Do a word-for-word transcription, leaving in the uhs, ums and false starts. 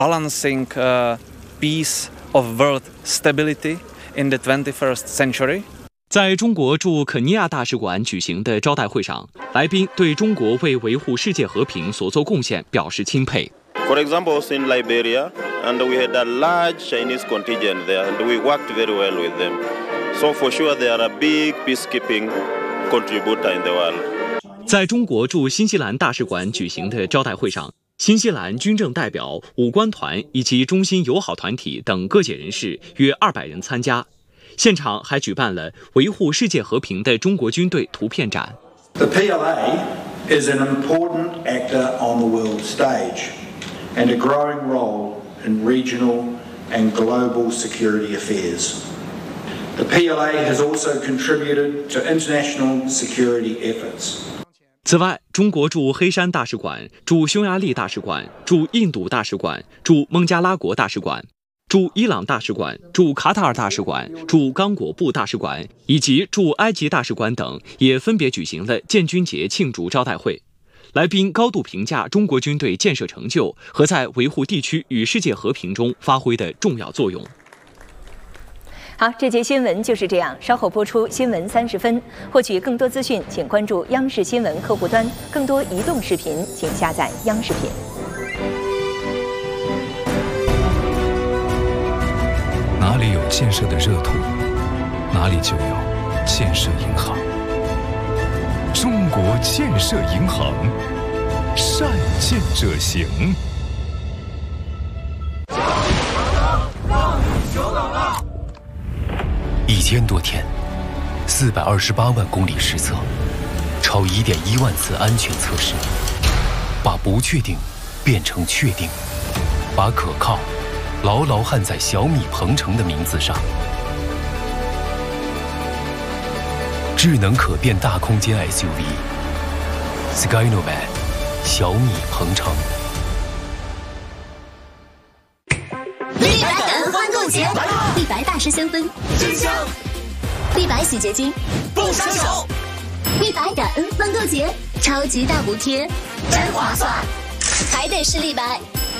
balancing uh, peace of world stability in the twenty-first century. 在中国驻肯尼亚大使馆举行的招待会上，来宾对中国为维护世界和平所做贡献表示钦佩。 For example, in Liberia, and we had a large Chinese contingent there, and we worked very well with them. So for sure, they are a big peacekeeping contributor in the world. 在中国驻新西兰大使馆举行的招待会上，新西兰军政代表、武官团以及中新友好团体等各界人士约二百人参加。现场还举办了维护世界和平的中国军队图片展。 The P L A is an important actor on the world stage and a growing role in regional and global security affairs. The P L A has also contributed to international security efforts. 此外，中国驻黑山大使馆、驻匈牙利大使馆、驻印度大使馆、驻孟加拉国大使馆、驻伊朗大使馆、驻卡塔尔大使馆、驻刚果布大使馆以及驻埃及大使馆等，也分别举行了建军节庆祝招待会。来宾高度评价中国军队建设成就和在维护地区与世界和平中发挥的重要作用。 好，这节新闻就是这样。稍后播出新闻三十分。获取更多资讯，请关注央视新闻客户端。更多移动视频，请下载央视品。 哪里有建设的热土，哪里就有建设银行。中国建设银行，善建者行。一千多天，四百二十八万公里实测，超一点一万次安全测试，把不确定变成确定，把可靠牢牢焊在小米鹏程的名字上。智能可变大空间 S U V Skynovan 小米鹏程。 立白感恩欢购节，立白大师香氛真香，立白洗洁精不杀手，立白感恩欢购节超级大补贴，真划算，还得是立白。